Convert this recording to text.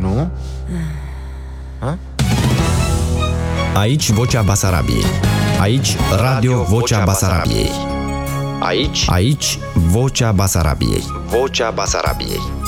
Nu? Ha? Aici Vocea Basarabiei. Aici Radio Vocea Basarabiei. Aici Vocea Basarabiei. Vocea Basarabiei.